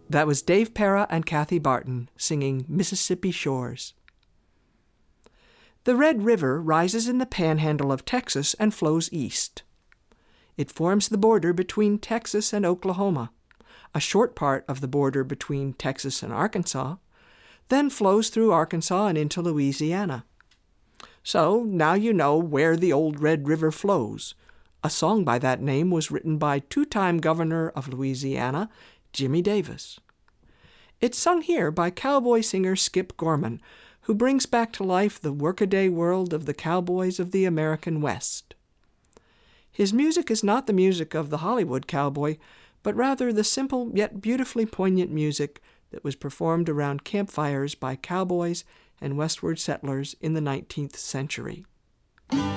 That was Dave Para and Kathy Barton singing Mississippi Shores. The Red River rises in the panhandle of Texas and flows east. It forms the border between Texas and Oklahoma, a short part of the border between Texas and Arkansas, then flows through Arkansas and into Louisiana. So now you know where the old Red River flows. A song by that name was written by two-time governor of Louisiana, Jimmy Davis. It's sung here by cowboy singer Skip Gorman, who brings back to life the workaday world of the cowboys of the American West. His music is not the music of the Hollywood cowboy, but rather the simple yet beautifully poignant music that was performed around campfires by cowboys and westward settlers in the 19th century.